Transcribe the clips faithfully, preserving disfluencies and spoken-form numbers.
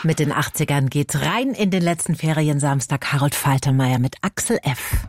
Mit den achtzigern geht's rein in den letzten Feriensamstag. Harold Faltermeier mit Axel F.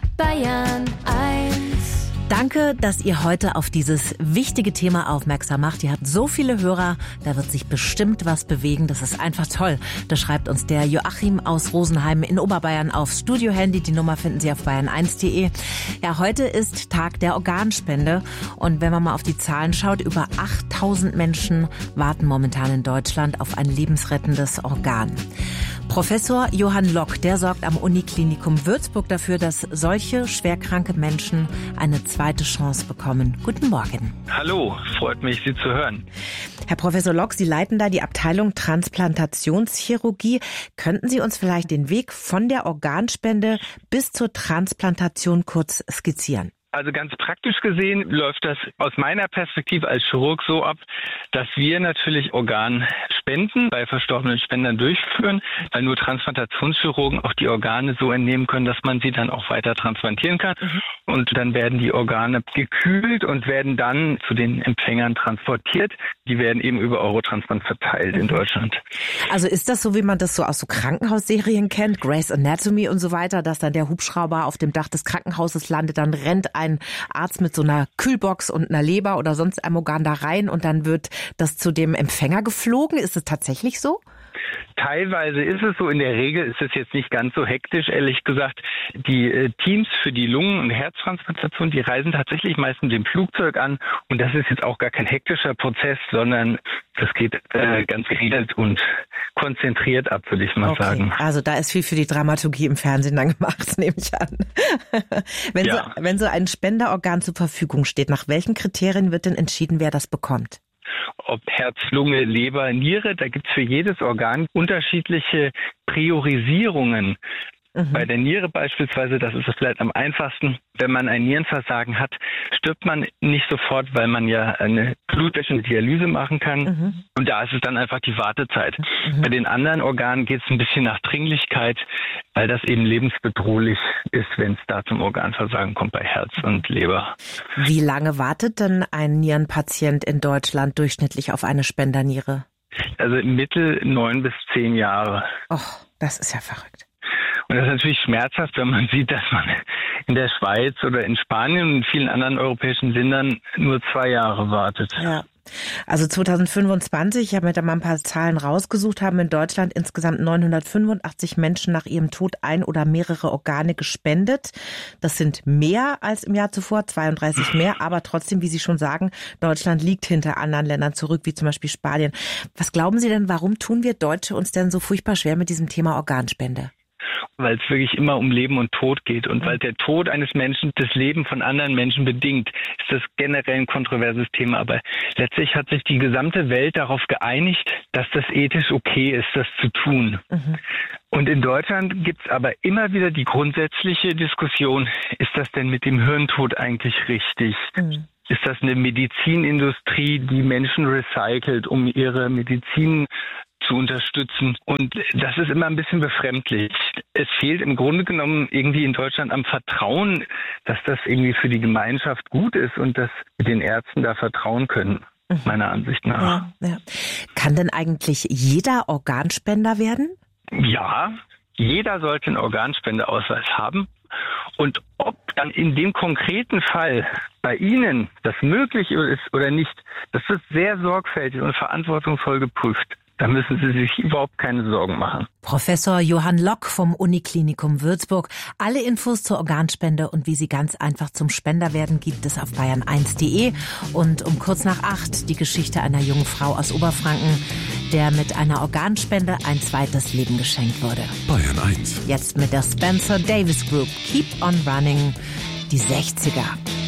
Bayern eins. Danke, dass ihr heute auf dieses wichtige Thema aufmerksam macht. Ihr habt so viele Hörer, da wird sich bestimmt was bewegen. Das ist einfach toll. Das schreibt uns der Joachim aus Rosenheim in Oberbayern aufs Studio-Handy. Die Nummer finden Sie auf bayern eins punkt de. Ja, heute ist Tag der Organspende. Und wenn man mal auf die Zahlen schaut, über achttausend Menschen warten momentan in Deutschland auf ein lebensrettendes Organ. Professor Johann Lock, der sorgt am Uniklinikum Würzburg dafür, dass solche schwerkranke Menschen eine zweite Chance bekommen. Guten Morgen. Hallo, freut mich, Sie zu hören. Herr Professor Lock, Sie leiten da die Abteilung Transplantationschirurgie. Könnten Sie uns vielleicht den Weg von der Organspende bis zur Transplantation kurz skizzieren? Also ganz praktisch gesehen läuft das aus meiner Perspektive als Chirurg so ab, dass wir natürlich Organspenden bei verstorbenen Spendern durchführen, weil nur Transplantationschirurgen auch die Organe so entnehmen können, dass man sie dann auch weiter transplantieren kann. Mhm. Und dann werden die Organe gekühlt und werden dann zu den Empfängern transportiert. Die werden eben über Eurotransplant verteilt mhm. in Deutschland. Also ist das so, wie man das so aus so Krankenhausserien kennt, Grey's Anatomy und so weiter, dass dann der Hubschrauber auf dem Dach des Krankenhauses landet, dann rennt ein Arzt mit so einer Kühlbox und einer Leber oder sonst einem Organ da rein und dann wird das zu dem Empfänger geflogen? Ist es tatsächlich so? Teilweise ist es so, in der Regel ist es jetzt nicht ganz so hektisch, ehrlich gesagt. Die äh, Teams für die Lungen- und Herztransplantation, die reisen tatsächlich meist mit dem Flugzeug an und das ist jetzt auch gar kein hektischer Prozess, sondern das geht äh, ganz geregelt und konzentriert ab, würde ich mal okay. sagen. Also da ist viel für die Dramaturgie im Fernsehen dann gemacht, nehme ich an. wenn, ja. so, wenn so ein Spenderorgan zur Verfügung steht, nach welchen Kriterien wird denn entschieden, wer das bekommt? Ob Herz, Lunge, Leber, Niere, da gibt's für jedes Organ unterschiedliche Priorisierungen. Mhm. Bei der Niere beispielsweise, das ist vielleicht am einfachsten, wenn man ein Nierenversagen hat, stirbt man nicht sofort, weil man ja eine Blutwäsche und Dialyse machen kann. Mhm. Und da ist es dann einfach die Wartezeit. Mhm. Bei den anderen Organen geht es ein bisschen nach Dringlichkeit, weil das eben lebensbedrohlich ist, wenn es da zum Organversagen kommt bei Herz und Leber. Wie lange wartet denn ein Nierenpatient in Deutschland durchschnittlich auf eine Spenderniere? Also im Mittel neun bis zehn Jahre. Och, das ist ja verrückt. Und das ist natürlich schmerzhaft, wenn man sieht, dass man in der Schweiz oder in Spanien und in vielen anderen europäischen Ländern nur zwei Jahre wartet. Ja. Also zweitausendfünfundzwanzig, ich habe mir da mal ein paar Zahlen rausgesucht, haben in Deutschland insgesamt neunhundertfünfundachtzig Menschen nach ihrem Tod ein oder mehrere Organe gespendet. Das sind mehr als im Jahr zuvor, zweiunddreißig mehr, aber trotzdem, wie Sie schon sagen, Deutschland liegt hinter anderen Ländern zurück, wie zum Beispiel Spanien. Was glauben Sie denn, warum tun wir Deutsche uns denn so furchtbar schwer mit diesem Thema Organspende? Weil es wirklich immer um Leben und Tod geht. Und weil der Tod eines Menschen das Leben von anderen Menschen bedingt, ist das generell ein kontroverses Thema. Aber letztlich hat sich die gesamte Welt darauf geeinigt, dass das ethisch okay ist, das zu tun. Mhm. Und in Deutschland gibt es aber immer wieder die grundsätzliche Diskussion, ist das denn mit dem Hirntod eigentlich richtig? Mhm. Ist das eine Medizinindustrie, die Menschen recycelt, um ihre Medizin zu unterstützen? Und das ist immer ein bisschen befremdlich. Es fehlt im Grunde genommen irgendwie in Deutschland am Vertrauen, dass das irgendwie für die Gemeinschaft gut ist und dass wir den Ärzten da vertrauen können, mhm. meiner Ansicht nach. Ja, ja. Kann denn eigentlich jeder Organspender werden? Ja, jeder sollte einen Organspendeausweis haben. Und ob dann in dem konkreten Fall bei Ihnen das möglich ist oder nicht, das wird sehr sorgfältig und verantwortungsvoll geprüft. Da müssen Sie sich überhaupt keine Sorgen machen. Professor Johann Lock vom Uniklinikum Würzburg. Alle Infos zur Organspende und wie Sie ganz einfach zum Spender werden, gibt es auf bayern eins punkt de. Und um kurz nach acht die Geschichte einer jungen Frau aus Oberfranken, der mit einer Organspende ein zweites Leben geschenkt wurde. Bayern eins. Jetzt mit der Spencer Davis Group. Keep on Running. Die sechziger.